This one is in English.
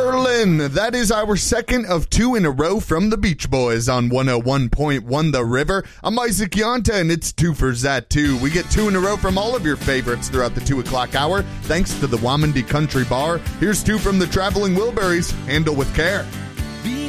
Berlin. That is our second of two in a row from the Beach Boys on 101.1 The River. I'm Isaac Yonta, and it's two for Zat 2. We get two in a row from all of your favorites throughout the 2 o'clock hour, thanks to the Wamandi Country Bar. Here's two from the Traveling Wilburys. Handle with care.